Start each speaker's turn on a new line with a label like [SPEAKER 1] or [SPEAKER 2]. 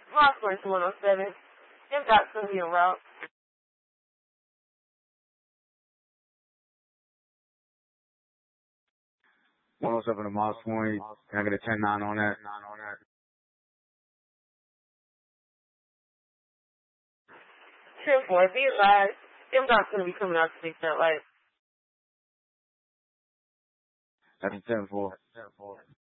[SPEAKER 1] Lost Point to 107. Impact going to be en route.
[SPEAKER 2] 107 to Moss Point. Can I get a 10-9 on that?
[SPEAKER 1] 10-4. Be advised. Impact's going to be coming out to take that light.
[SPEAKER 2] That's a 10-4.